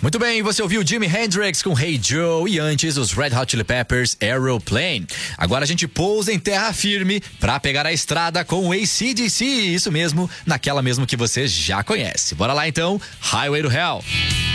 Muito bem, você ouviu Jimi Hendrix com Hey Joe e antes os Red Hot Chili Peppers, Aeroplane. Agora a gente pousa em terra firme pra pegar a estrada com o AC/DC, isso mesmo, naquela mesmo que você já conhece. Bora lá então, Highway to Hell.